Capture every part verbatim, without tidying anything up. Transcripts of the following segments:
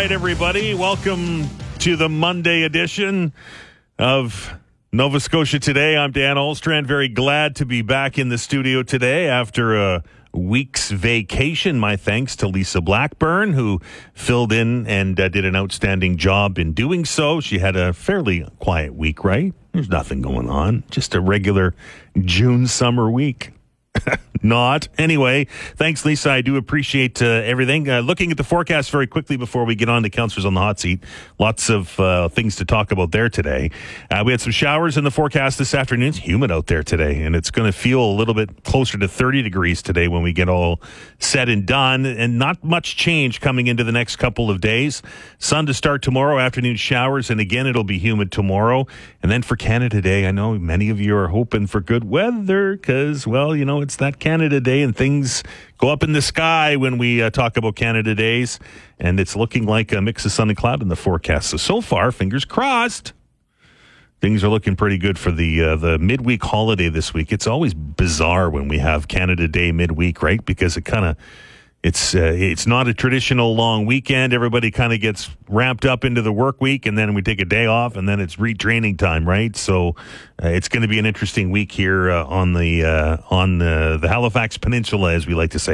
right, everybody. Welcome to the Monday edition of Nova Scotia Today. I'm Dan Olstrand. Very glad to be back in the studio today after a week's vacation. My thanks to Lisa Blackburn, who filled in and uh, did an outstanding job in doing so. She had a fairly quiet week, right? There's nothing going on. Just a regular June summer week. Not. Anyway, thanks, Lisa. I do appreciate uh, everything. Uh, looking at the forecast very quickly before we get on to Councillors on the Hot Seat. Lots of uh, things to talk about there today. Uh, we had some showers in the forecast this afternoon. It's humid out there today, and it's going to feel a little bit closer to thirty degrees today when we get all said and done, and not much change coming into the next couple of days. Sun to start tomorrow, afternoon showers, and again, it'll be humid tomorrow. And then for Canada Day, I know many of you are hoping for good weather because, well, you know, it's that Canada Day and things go up in the sky when we uh, talk about Canada Days, and it's looking like a mix of sun and cloud in the forecast. So, so far, fingers crossed, things are looking pretty good for the uh, the midweek holiday this week. It's always bizarre when we have Canada Day midweek, right? Because it kind of It's uh, it's not a traditional long weekend. Everybody kind of gets ramped up into the work week, and then we take a day off, and then it's retraining time, right? So uh, it's going to be an interesting week here uh, on the uh, on the, the Halifax Peninsula, as we like to say.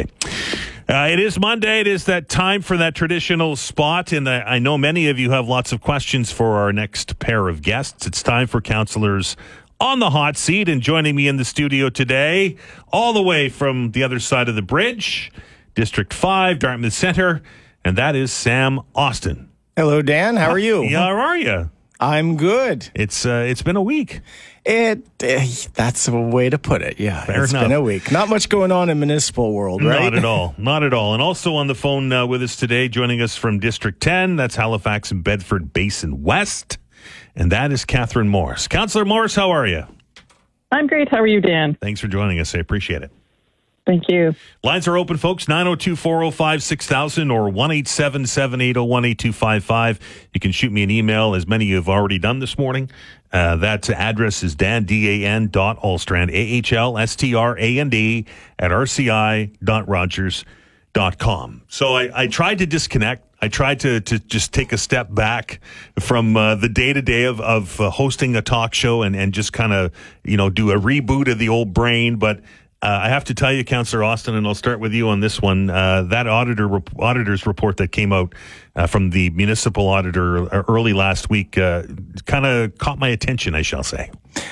Uh, it is Monday. It is that time for that traditional spot, and I, I know many of you have lots of questions for our next pair of guests. It's time for Councillors on the Hot Seat, and joining me in the studio today, all the way from the other side of the bridge, District five, Dartmouth Centre, and that is Sam Austin. Hello, Dan. How are you? Yeah, how are you? I'm good. It's uh, it's been a week. It uh, that's a way to put it. Yeah, Fair it's enough. been a week. Not much going on in municipal world, right? Not at all. Not at all. And also on the phone uh, with us today, joining us from District ten, that's Halifax and Bedford Basin West, and that is Catherine Morris. Councillor Morris, how are you? I'm great. How are you, Dan? Thanks for joining us. I appreciate it. Thank you. Lines are open, folks, nine oh two, four oh five, six thousand or one eight seven, seven eight oh, one eight two five five. You can shoot me an email, as many of you have already done this morning. Uh, that address is dan, D A N dot Olstrand, A H L S T R A N D, at R C I dot rogers dot com. So I, I tried to disconnect. I tried to, to just take a step back from uh, the day-to-day of, of uh, hosting a talk show and, and just kind of, you know, do a reboot of the old brain, but Uh, I have to tell you, Councillor Austin, and I'll start with you on this one, uh, that auditor rep- auditor's report that came out uh, from the municipal auditor early last week uh, kind of caught my attention, I shall say.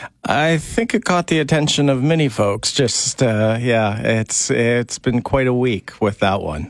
I think it caught the attention of many folks. Just, uh, yeah, it's it's been quite a week with that one.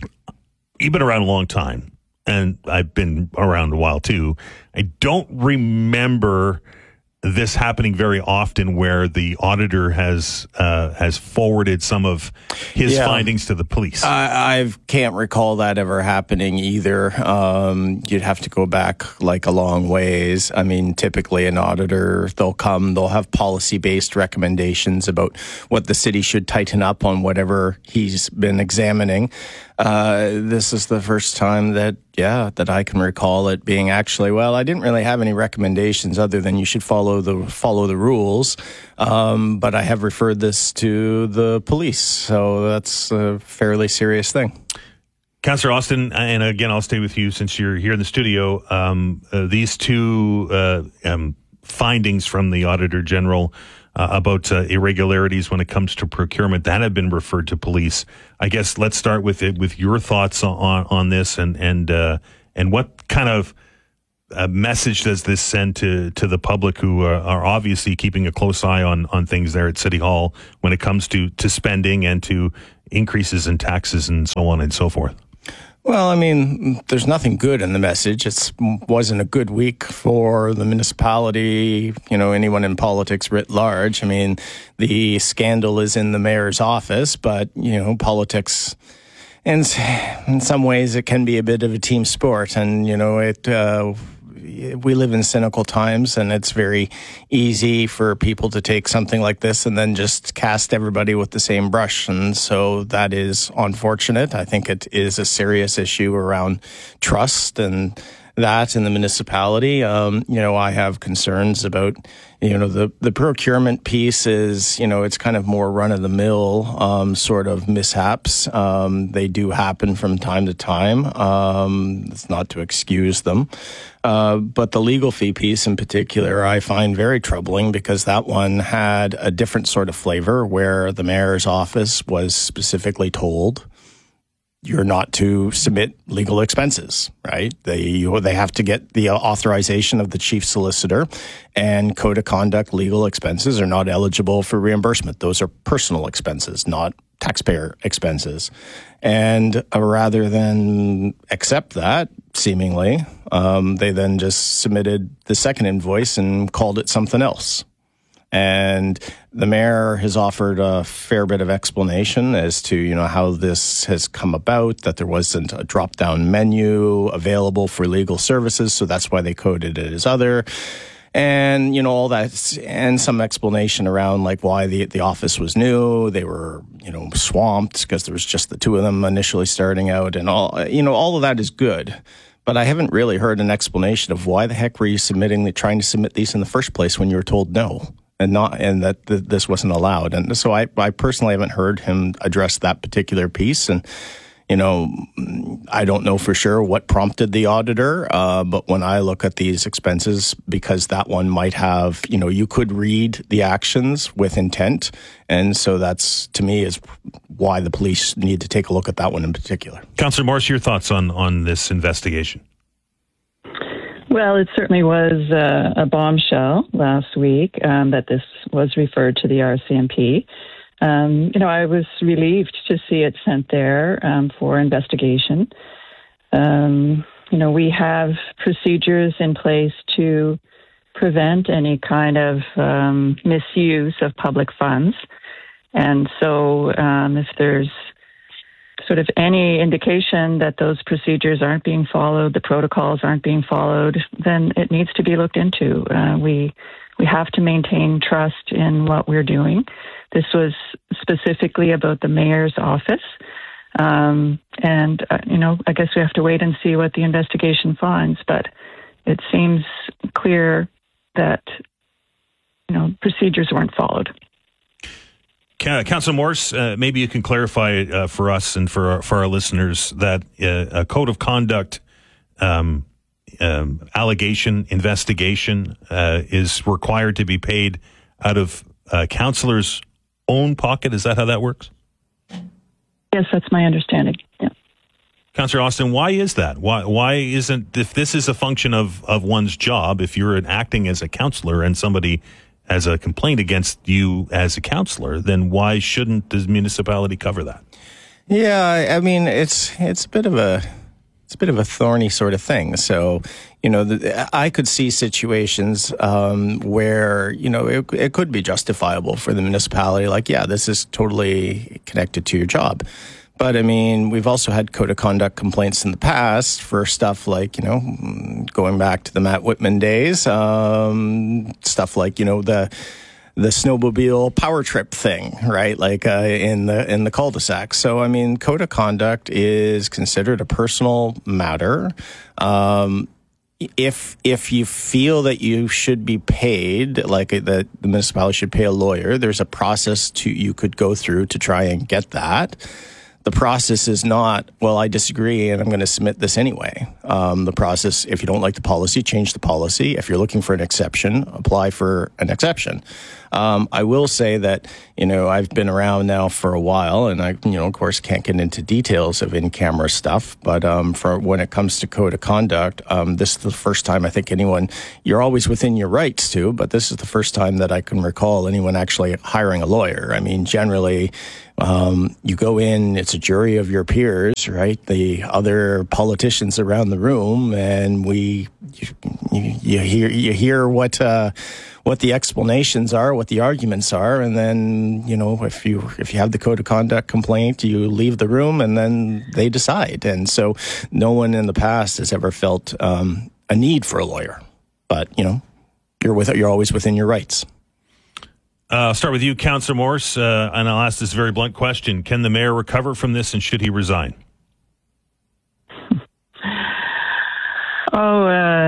You've been around a long time, and I've been around a while too. I don't remember this happening very often, where the auditor has uh, has forwarded some of his yeah. findings to the police. I, I can't recall that ever happening either. Um, you'd have to go back like a long ways. I mean, typically an auditor, they'll come, they'll have policy-based recommendations about what the city should tighten up on whatever he's been examining. Uh, this is the first time that, yeah, that I can recall it being actually, well, I didn't really have any recommendations other than you should follow the follow the rules. Um, but I have referred this to the police. So that's a fairly serious thing. Councillor Austin, and again, I'll stay with you since you're here in the studio. Um, uh, these two uh, um, findings from the Auditor General uh, about uh, irregularities when it comes to procurement that have been referred to police. I guess let's start with it, with your thoughts on on this, and and uh, and what kind of uh, message does this send to to the public who are, are obviously keeping a close eye on on things there at City Hall when it comes to to spending and to increases in taxes and so on and so forth? Well, I mean, there's nothing good in the message. It wasn't a good week for the municipality, you know, anyone in politics writ large. I mean, the scandal is in the mayor's office, but, you know, politics, and in some ways it can be a bit of a team sport. And, you know, it uh, we live in cynical times, and it's very easy for people to take something like this and then just cast everybody with the same brush. And so that is unfortunate. I think it is a serious issue around trust, and that in the municipality. Um, you know, I have concerns about, you know, the, the procurement piece is, you know, it's kind of more run-of-the-mill um, sort of mishaps. Um, they do happen from time to time. Um, it's not to excuse them. Uh, but the legal fee piece in particular, I find very troubling because that one had a different sort of flavor where the mayor's office was specifically told you're not to submit legal expenses, right? They you, they have to get the authorization of the chief solicitor, and code of conduct legal expenses are not eligible for reimbursement. Those are personal expenses, not taxpayer expenses. And uh, rather than accept that, seemingly, um, they then just submitted the second invoice and called it something else. And the mayor has offered a fair bit of explanation as to, you know, how this has come about, that there wasn't a drop-down menu available for legal services, so that's why they coded it as other. And, you know, all that, and some explanation around, like, why the, the office was new. They were, you know, swamped because there was just the two of them initially starting out, and all, you know, all of that is good. But I haven't really heard an explanation of why the heck were you submitting, the, trying to submit these in the first place when you were told no. And not, and that th- this wasn't allowed. And so I, I personally haven't heard him address that particular piece. And, you know, I don't know for sure what prompted the auditor. Uh, but when I look at these expenses, because that one might have, you know, you could read the actions with intent. And so that's, to me, is why the police need to take a look at that one in particular. Councillor Morse, your thoughts on, on this investigation? Well, it certainly was uh, a bombshell last week um, that this was referred to the R C M P. Um, you know, I was relieved to see it sent there um, for investigation. Um, you know, we have procedures in place to prevent any kind of um, misuse of public funds. And so um, if there's sort of any indication that those procedures aren't being followed, the protocols aren't being followed, then it needs to be looked into. Uh, we we have to maintain trust in what we're doing. This was specifically about the mayor's office. Um, and, uh, you know, I guess we have to wait and see what the investigation finds, but it seems clear that, you know, procedures weren't followed. Councillor Morse, uh, maybe you can clarify uh, for us and for our, for our listeners that uh, a code of conduct um, um, allegation investigation uh, is required to be paid out of uh, councillor's own pocket. Is that how that works? Yes, that's my understanding. Yeah. Councillor Austin, why is that? Why why isn't, if this is a function of, of one's job, if you're acting as a councillor and somebody has a complaint against you as a councillor, then why shouldn't the municipality cover that? Yeah, I mean, it's it's a bit of a it's a bit of a thorny sort of thing. So, you know, the, I could see situations um, where, you know, it, it could be justifiable for the municipality. Like, yeah, this is totally connected to your job. But, I mean, we've also had code of conduct complaints in the past for stuff like, you know, going back to the Matt Whitman days, um, stuff like, you know, the the snowmobile power trip thing, right? Like uh, in the in the cul-de-sac. So, I mean, code of conduct is considered a personal matter. Um, if if you feel that you should be paid, like that the municipality should pay a lawyer, there's a process to you could go through to try and get that. The process is not, well, I disagree and I'm going to submit this anyway. Um, the process, if you don't like the policy, change the policy. If you're looking for an exception, apply for an exception. Um, I will say that, you know, I've been around now for a while and I, you know, of course, can't get into details of in-camera stuff. But um, for when it comes to code of conduct, um, this is the first time I think anyone, you're always within your rights to, but this is the first time that I can recall anyone actually hiring a lawyer. I mean, generally, Um, you go in, it's a jury of your peers, right? The other politicians around the room, and we, you, you hear, you hear what, uh, what the explanations are, what the arguments are, and then, you know, if you, if you have the code of conduct complaint, you leave the room and then they decide. And so no one in the past has ever felt, um, a need for a lawyer, but, you know, you're with, you're always within your rights. Uh, I'll start with you, Councillor Morse, uh, and I'll ask this very blunt question. Can the mayor recover from this and should he resign? Oh,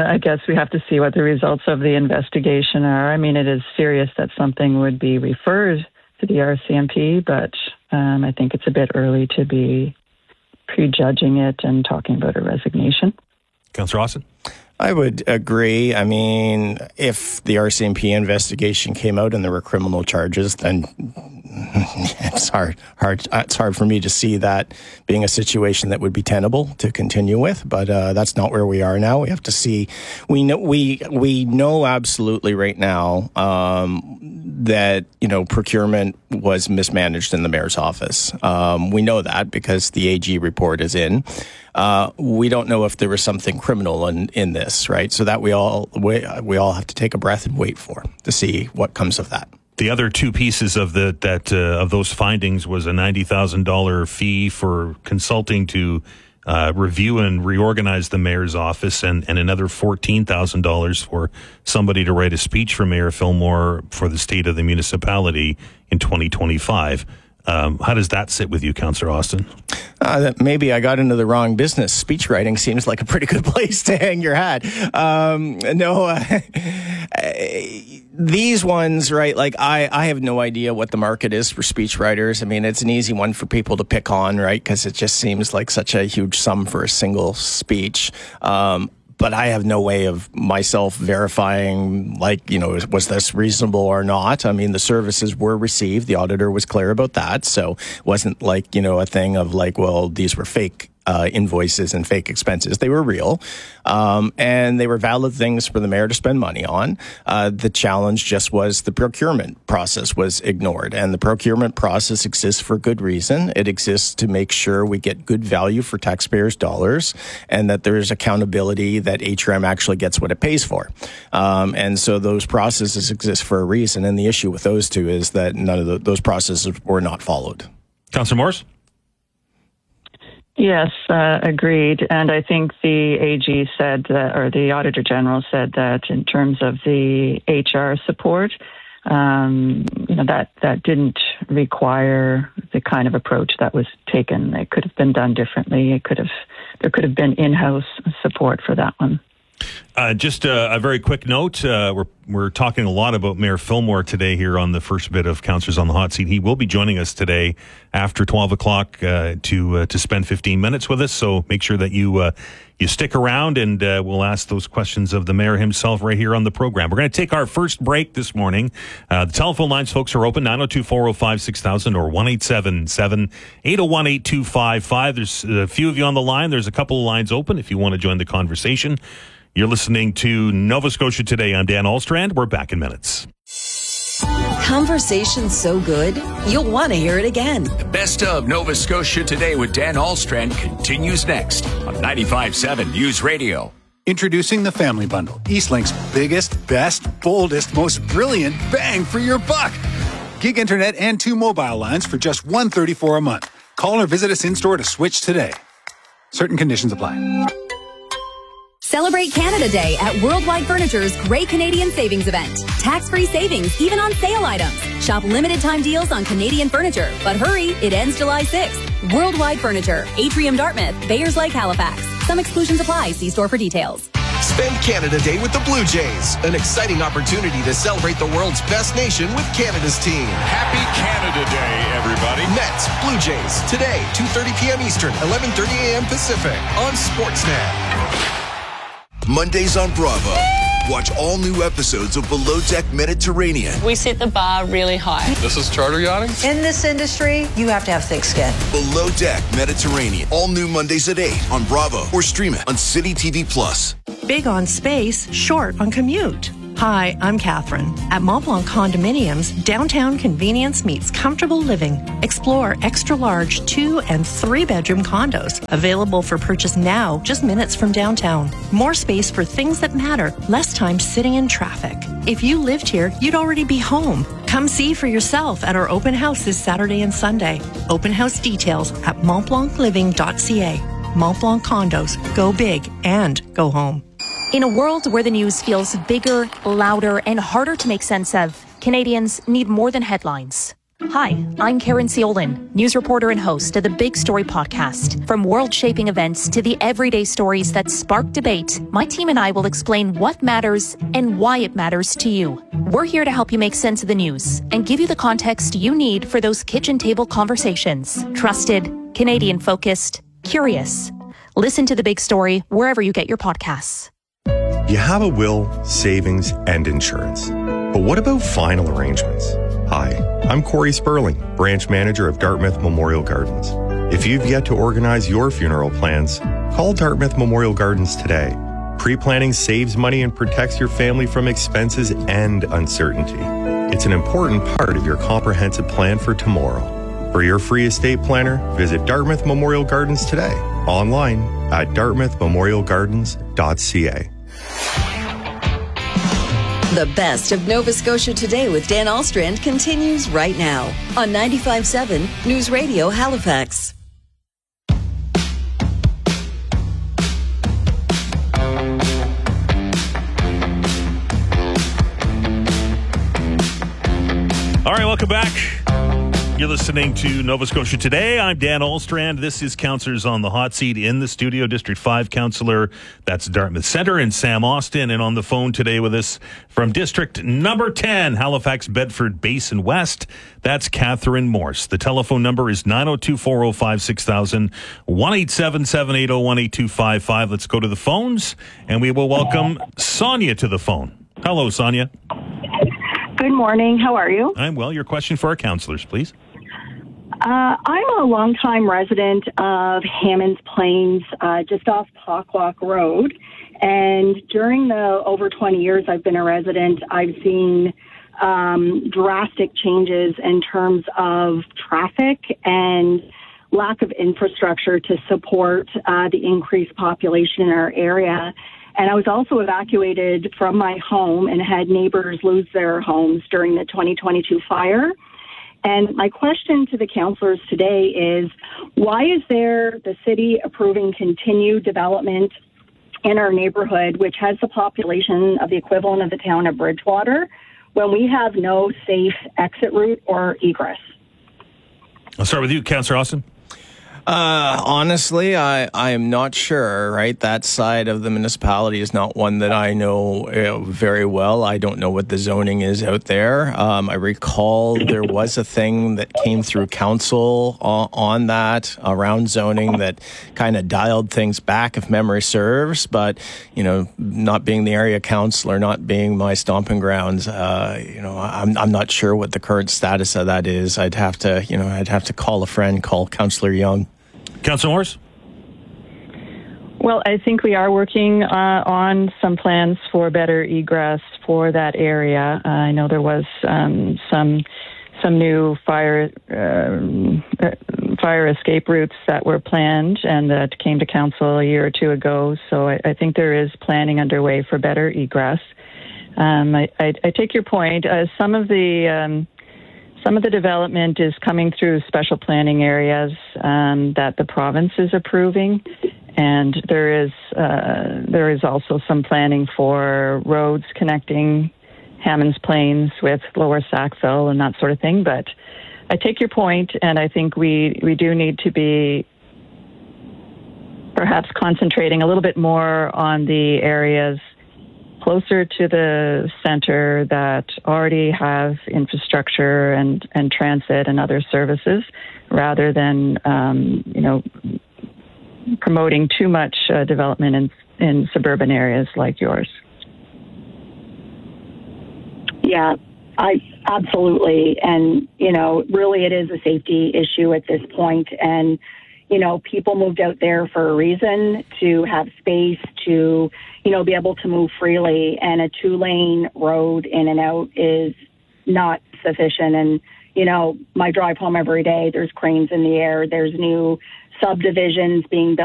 I guess we have to see what the results of the investigation are. I mean, it is serious that something would be referred to the R C M P, but um, I think it's a bit early to be prejudging it and talking about a resignation. Councillor Austin? I would agree. I mean, if the R C M P investigation came out and there were criminal charges, then it's hard, hard. It's hard for me to see that being a situation that would be tenable to continue with. But uh, that's not where we are now. We have to see. We know we we know absolutely right now um, that you know procurement was mismanaged in the mayor's office. Um, we know that because the A G report is in. Uh, we don't know if there was something criminal in, in this, right? So that we all we, we all have to take a breath and wait for to see what comes of that. The other two pieces of the that uh, of those findings was a ninety thousand dollars fee for consulting to uh, review and reorganize the mayor's office, and, and another fourteen thousand dollars for somebody to write a speech for Mayor Fillmore for the state of the municipality in twenty twenty-five. Um, how does that sit with you, Councillor Austin? Uh, that maybe I got into the wrong business. Speech writing seems like a pretty good place to hang your hat. Um, no, uh, these ones, right? Like I, I have no idea what the market is for speech writers. I mean, it's an easy one for people to pick on, right? Because it just seems like such a huge sum for a single speech. Um, But I have no way of myself verifying, like, you know, was this reasonable or not? I mean, the services were received. The auditor was clear about that. So it wasn't like, you know, a thing of like, well, these were fake uh, invoices and fake expenses. They were real. Um, and they were valid things for the mayor to spend money on. Uh, the challenge just was the procurement process was ignored. And the procurement process exists for good reason. It exists to make sure we get good value for taxpayers' dollars and that there's accountability that H R M actually gets what it pays for. Um, and so those processes exist for a reason. And the issue with those two is that none of the, those processes were not followed. Councillor Morris? Yes, uh, agreed. And I think the A G said that, or the Auditor General said that in terms of the H R support, um, you know, that, that didn't require the kind of approach that was taken. It could have been done differently. It could have, there could have been in-house support for that one. Uh, just a, a very quick note. Uh, we're we're talking a lot about Mayor Fillmore today here on the first bit of Councillors on the Hot Seat. He will be joining us today after twelve o'clock uh, to uh, to spend fifteen minutes with us. So make sure that you uh, you stick around, and uh, we'll ask those questions of the mayor himself right here on the program. We're going to take our first break this morning. Uh, the telephone lines, folks, are open: nine oh two, four oh five, six thousand or one eight seven seven, eight oh one, eight two five five. There's a few of you on the line. There's a couple of lines open if you want to join the conversation. You're listening to Nova Scotia Today. I'm Dan Alstrand. We're back in minutes. Conversation's so good, you'll want to hear it again. The best of Nova Scotia Today with Dan Alstrand continues next on ninety-five point seven News Radio. Introducing the Family Bundle, Eastlink's biggest, best, boldest, most brilliant bang for your buck. Gig internet and two mobile lines for just one hundred thirty-four dollars a month. Call or visit us in-store to switch today. Certain conditions apply. Celebrate Canada Day at Worldwide Furniture's Great Canadian Savings Event. Tax-free savings, even on sale items. Shop limited-time deals on Canadian furniture. But hurry, it ends July sixth. Worldwide Furniture, Atrium Dartmouth, Bayers Lake Halifax. Some exclusions apply. See store for details. Spend Canada Day with the Blue Jays. An exciting opportunity to celebrate the world's best nation with Canada's team. Happy Canada Day, everybody. Mets, Blue Jays, today, two thirty p.m. Eastern, eleven thirty a.m. Pacific, on Sportsnet. Mondays on Bravo. Watch all new episodes of Below Deck Mediterranean. We set the bar really high. This is charter yachting? In this industry, you have to have thick skin. Below Deck Mediterranean. All new Mondays at eight on Bravo or stream it on City T V Plus. Big on space, short on commute. Hi, I'm Catherine. At Mont Blanc Condominiums, downtown convenience meets comfortable living. Explore extra-large two- and three-bedroom condos, available for purchase now, just minutes from downtown. More space for things that matter, less time sitting in traffic. If you lived here, you'd already be home. Come see for yourself at our open house this Saturday and Sunday. Open house details at mont blanc living dot c a. Mont Blanc Condos. Go big and go home. In a world where the news feels bigger, louder, and harder to make sense of, Canadians need more than headlines. Hi, I'm Karen Seolin, news reporter and host of the Big Story podcast. From world-shaping events to the everyday stories that spark debate, my team and I will explain what matters and why it matters to you. We're here to help you make sense of the news and give you the context you need for those kitchen table conversations. Trusted, Canadian-focused, curious. Listen to The Big Story wherever you get your podcasts. You have a will, savings, and insurance. But what about final arrangements? Hi, I'm Corey Sperling, branch manager of Dartmouth Memorial Gardens. If you've yet to organize your funeral plans, call Dartmouth Memorial Gardens today. Pre-planning saves money and protects your family from expenses and uncertainty. It's an important part of your comprehensive plan for tomorrow. For your free estate planner, visit Dartmouth Memorial Gardens today, online at dartmouth memorial gardens dot c a. The best of Nova Scotia Today with Dan Alstrand continues right now on ninety-five point seven News Radio Halifax. All right, welcome back. You're listening to Nova Scotia Today. I'm Dan Olstrand. This is Councillors on the Hot Seat. In the studio, District five Councillor, that's Dartmouth Centre, and Sam Austin. And on the phone today with us from District Number ten, Halifax, Bedford, Basin West, that's Catherine Morse. The telephone number is nine oh two, four oh five, six thousand, one eight seven, seven eight oh, one eight two five five. Let's go to the phones, and we will welcome Sonia to the phone. Hello, Sonia. Good morning. How are you? I'm well. Your question for our councillors, please. Uh, I'm a longtime resident of Hammonds Plains, uh, just off Pockwalk Road. And during the over twenty years I've been a resident, I've seen um, drastic changes in terms of traffic and lack of infrastructure to support uh, the increased population in our area. And I was also evacuated from my home and had neighbors lose their homes during the twenty twenty-two fire. And my question to the councillors today is, why is there the city approving continued development in our neighborhood, which has the population of the equivalent of the town of Bridgewater, when we have no safe exit route or egress? I'll start with you, Councillor Austin. Uh, honestly, I, I am not sure, right? That side of the municipality is not one that I know uh, very well. I don't know what the zoning is out there. Um, I recall there was a thing that came through council on, on that around zoning that kind of dialed things back, if memory serves. But, you know, not being the area councillor, not being my stomping grounds, uh, you know, I'm, I'm not sure what the current status of that is. I'd have to, you know, I'd have to call a friend, call Councillor Young. Councillor Morse? Well, I think we are working uh, on some plans for better egress for that area. Uh, I know there was um, some some new fire uh, fire escape routes that were planned and that came to council a year or two ago. So I, I think there is planning underway for better egress. Um, I, I, I take your point. Uh, some of the um, Some of the development is coming through special planning areas um, that the province is approving, and there is uh, there is also some planning for roads connecting Hammonds Plains with Lower Sackville and that sort of thing. But I take your point, and I think we, we do need to be perhaps concentrating a little bit more on the areas closer to the center that already have infrastructure and, and transit and other services, rather than, um, you know, promoting too much uh, development in, in suburban areas like yours. Yeah, I absolutely. And, you know, really it is a safety issue at this point. And, you know, people moved out there for a reason, to have space, to, you know, be able to move freely. And a two-lane road in and out is not sufficient. And, you know, my drive home every day, there's cranes in the air. There's new subdivisions being built